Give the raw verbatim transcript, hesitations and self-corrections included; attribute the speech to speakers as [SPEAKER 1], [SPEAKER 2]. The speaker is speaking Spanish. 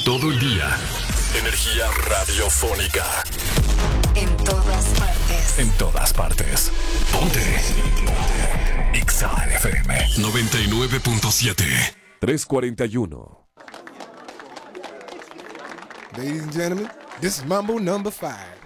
[SPEAKER 1] Todo el día. Energía radiofónica.
[SPEAKER 2] En todas partes.
[SPEAKER 1] En todas partes. Ponte. Ponte. Exa F M noventa y nueve punto siete.
[SPEAKER 3] tres cuarenta y uno.
[SPEAKER 4] Ladies and gentlemen, this is Mambo number five.